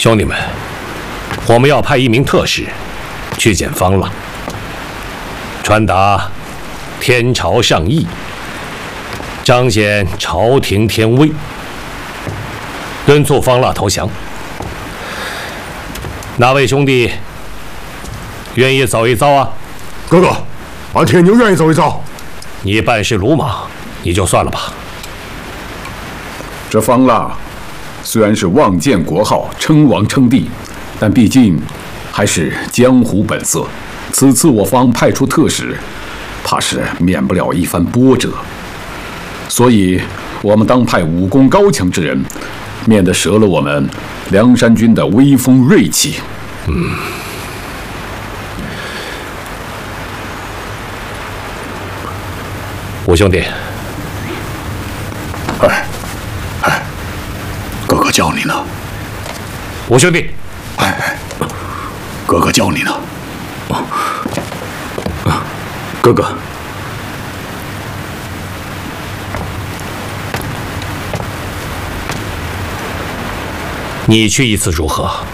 兄弟们，我们要派一名特使去见方腊，传达天朝上意，彰显朝廷天威，敦促方腊投降。哪位兄弟愿意走一遭啊？ 哥哥，俺铁牛愿意走一遭。 你办事鲁莽，你就算了吧。 这方腊虽然是妄见国号，称王称帝，但毕竟还是江湖本色。此次我方派出特使，怕是免不了一番波折。所以，我们当派武功高强之人，免得折了我们梁山军的威风锐气。 五兄弟， 哥哥叫你呢。 五兄弟， 哥哥叫你呢。哥哥， 你去一次如何？